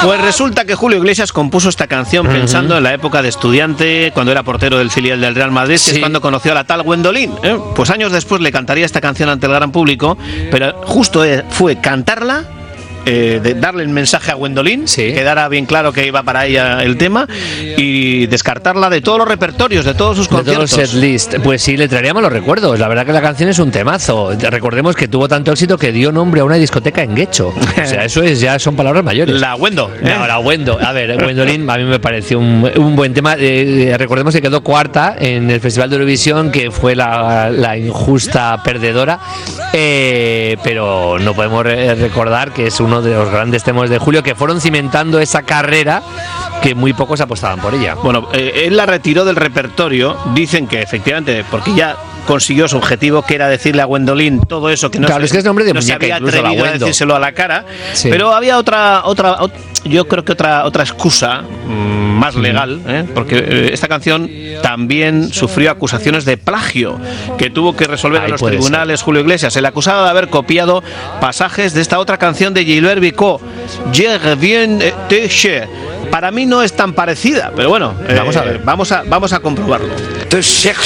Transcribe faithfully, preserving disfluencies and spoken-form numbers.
Pues resulta que Julio Iglesias compuso esta canción uh-huh. pensando en la época de estudiante, cuando era portero del filial del Real Madrid, sí. que es cuando conoció a la tal Gwendolyn. ¿eh? Pues años después le cantaría esta canción ante el gran público, pero justo fue cantarla, Eh, de darle el mensaje a Gwendolyn, sí. que quedara bien claro que iba para ella el tema, y descartarla de todos los repertorios, de todos sus conciertos. De todo el set list. Pues sí, le traeríamos los recuerdos. La verdad que la canción es un temazo. Recordemos que tuvo tanto éxito que dio nombre a una discoteca en Guecho. O sea, eso es ya son palabras mayores. La Gwendo. ¿eh? No, la Gwendo. A ver, Gwendolyn a mí me pareció un, un buen tema. Eh, recordemos que quedó cuarta en el Festival de Eurovisión, que fue la, la injusta perdedora. Eh, pero no podemos re- recordar que es uno de los grandes temas de Julio que fueron cimentando esa carrera que muy pocos apostaban por ella. Bueno, eh, él la retiró del repertorio, dicen que efectivamente, porque ya consiguió su objetivo, que era decirle a Gwendolyn todo eso que no, claro, se, es que es nombre de no se muñeca, había incluso atrevido la a decírselo a la cara, sí. pero había otra, otra, ot- yo creo que otra, otra excusa mmm, más legal, ¿eh? porque eh, esta canción también sufrió acusaciones de plagio que tuvo que resolver en los tribunales ser. Julio Iglesias. Se le acusaba de haber copiado pasajes de esta otra canción de Gilbert Bicot, Je reviens de chez. Para mí no es tan parecida, pero bueno, eh, vamos a ver, vamos a, vamos a comprobarlo. Te cherche